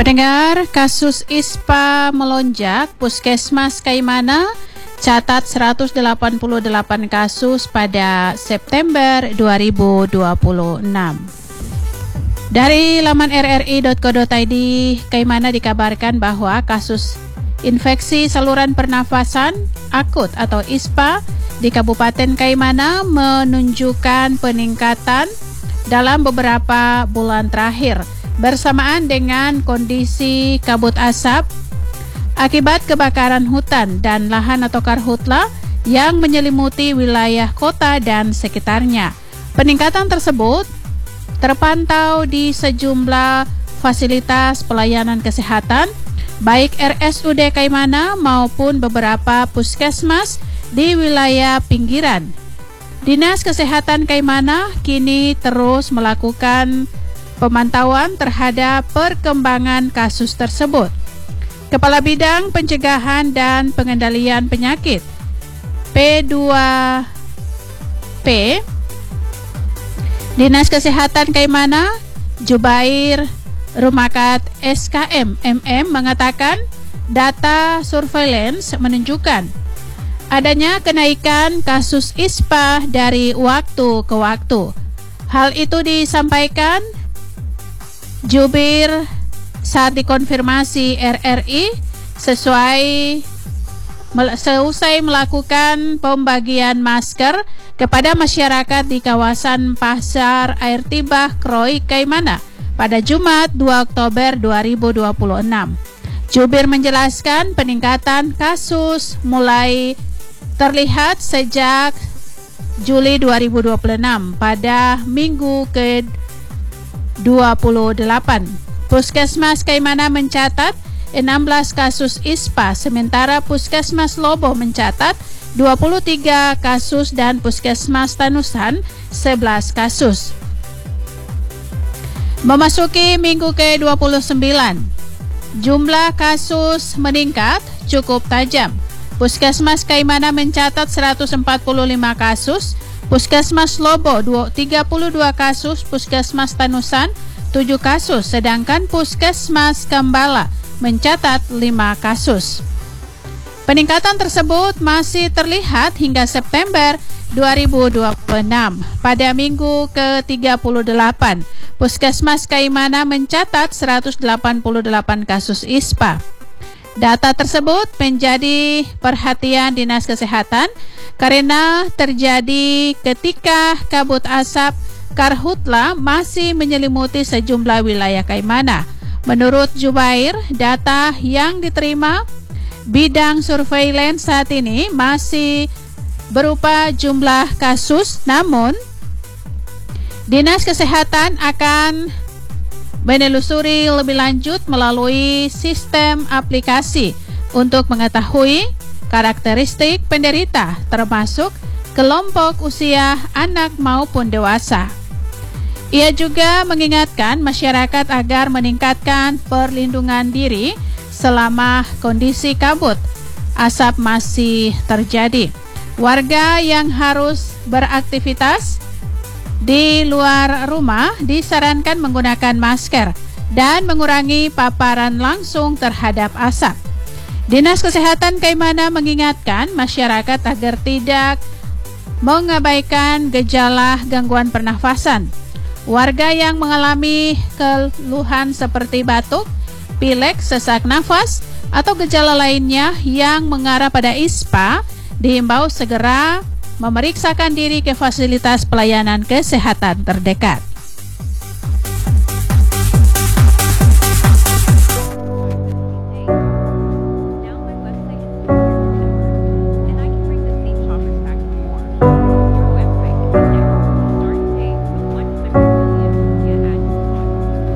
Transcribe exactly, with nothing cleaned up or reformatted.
Pendengar, kasus ispa melonjak. Puskesmas Kaimana catat seratus delapan puluh delapan kasus pada September dua ribu dua puluh enam. Dari laman r r i dot co dot i d, Kaimana dikabarkan bahwa kasus infeksi saluran pernafasan akut atau ispa di Kabupaten Kaimana menunjukkan peningkatan dalam beberapa bulan terakhir, bersamaan dengan kondisi kabut asap akibat kebakaran hutan dan lahan atau karhutla yang menyelimuti wilayah kota dan sekitarnya. Peningkatan tersebut terpantau di sejumlah fasilitas pelayanan kesehatan, baik R S U D Kaimana maupun beberapa puskesmas di wilayah pinggiran. Dinas Kesehatan Kaimana kini terus melakukan pemantauan terhadap perkembangan kasus tersebut. Kepala Bidang Pencegahan dan Pengendalian Penyakit P dua P Dinas Kesehatan Kaimana, Jubair Rumakat S K M M M mengatakan data surveillance menunjukkan adanya kenaikan kasus ispa dari waktu ke waktu. Hal itu disampaikan Jubir saat dikonfirmasi R R I sesuai seusai melakukan pembagian masker kepada masyarakat di kawasan Pasar Air Tibah Kroy Kaimana pada Jumat dua Oktober dua ribu dua puluh enam. Jubir menjelaskan peningkatan kasus mulai terlihat sejak Juli dua ribu dua puluh enam pada minggu ke dua puluh delapan. Puskesmas Kaimana mencatat enam belas kasus ispa, sementara Puskesmas Lobo mencatat dua puluh tiga kasus dan Puskesmas Tanusan sebelas kasus. Memasuki minggu ke dua puluh sembilan, jumlah kasus meningkat cukup tajam. Puskesmas Kaimana mencatat seratus empat puluh lima kasus, Puskesmas Lobo tiga puluh dua kasus, Puskesmas Tanusan tujuh kasus, sedangkan Puskesmas Kambala mencatat lima kasus. Peningkatan tersebut masih terlihat hingga September dua ribu dua puluh enam. Pada minggu ke tiga puluh delapan, Puskesmas Kaimana mencatat seratus delapan puluh delapan kasus ispa. Data tersebut menjadi perhatian Dinas Kesehatan karena terjadi ketika kabut asap karhutla masih menyelimuti sejumlah wilayah Kaimana. Menurut Jubair, data yang diterima bidang surveillance saat ini masih berupa jumlah kasus, namun Dinas Kesehatan akan menelusuri lebih lanjut melalui sistem aplikasi untuk mengetahui karakteristik penderita, termasuk kelompok usia anak maupun dewasa. Ia juga mengingatkan masyarakat agar meningkatkan perlindungan diri selama kondisi kabut asap masih terjadi. Warga yang harus beraktivitas di luar rumah disarankan menggunakan masker dan mengurangi paparan langsung terhadap asap. Dinas Kesehatan Kaimana mengingatkan masyarakat agar tidak mengabaikan gejala gangguan pernafasan. Warga yang mengalami keluhan seperti batuk, pilek, sesak nafas, atau gejala lainnya yang mengarah pada ispa diimbau segera memeriksakan diri ke fasilitas pelayanan kesehatan terdekat.